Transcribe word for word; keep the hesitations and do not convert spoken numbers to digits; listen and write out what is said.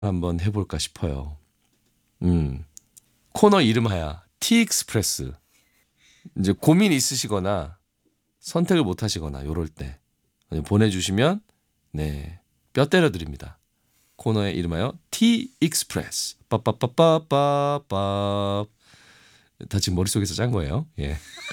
한번 해볼까 싶어요. 음, 코너 이름하야 티익스프레스. 이제 고민 있으시거나 선택을 못 하시거나 요럴 때 보내주시면 네, 뼈 때려 드립니다. 코너의 이름하여 티익스프레스. 빠빠빠빠빠빠. 다 지금 머릿속에서 짠 거예요. 예.